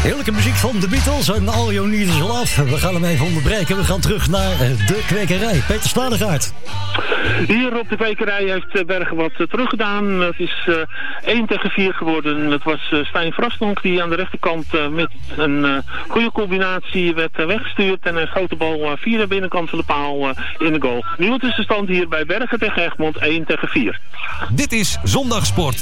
Heerlijke muziek van de Beatles en All You Need Is Love. We gaan hem even onderbreken. We gaan terug naar de kwekerij. Peter Stadegaard. Hier op de kwekerij heeft Bergen wat teruggedaan. Het is 1-4 geworden. Het was Stijn Vrastonk die aan de rechterkant met een goede combinatie werd weggestuurd. En hij schoot de bal via de binnenkant van de paal in de goal. Nieuwe tussenstand hier bij Bergen tegen Egmond 1-4. Dit is Zondagsport.